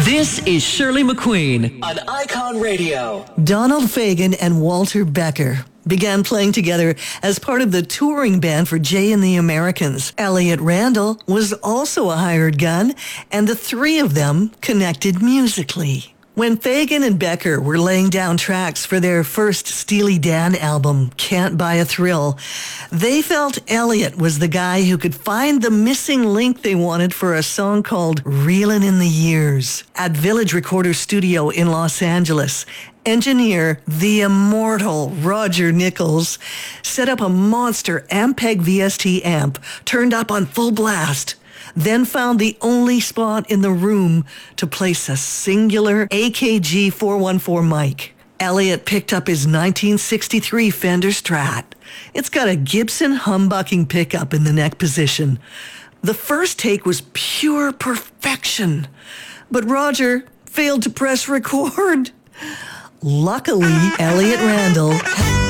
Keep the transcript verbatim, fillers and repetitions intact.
This is Shirley McQueen on Icon Radio. Donald Fagen and Walter Becker began playing together as part of the touring band for Jay and the Americans. Elliot Randall was also a hired gun, and the three of them connected musically. When Fagen and Becker were laying down tracks for their first Steely Dan album, Can't Buy a Thrill, they felt Elliot was the guy who could find the missing link they wanted for a song called Reelin' in the Years. At Village Recorder Studio in Los Angeles, engineer, the immortal Roger Nichols, set up a monster Ampeg V S T amp turned up on full blast, then found the only spot in the room to place a singular A K G four one four mic. Elliot picked up his nineteen sixty-three Fender Strat. It's got a Gibson humbucking pickup in the neck position. The first take was pure perfection, but Roger failed to press record. Luckily, Elliot Randall